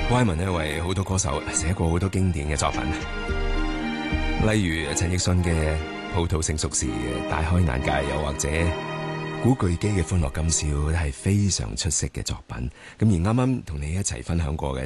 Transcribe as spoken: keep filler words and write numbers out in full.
Wyman 呢為好多歌手寫過好多經典嘅作品，例如陳奕迅嘅《葡萄成熟時》大開眼界，又或者古巨基嘅《歡樂今宵》都係非常出色嘅作品。咁而啱啱同你一齊分享過嘅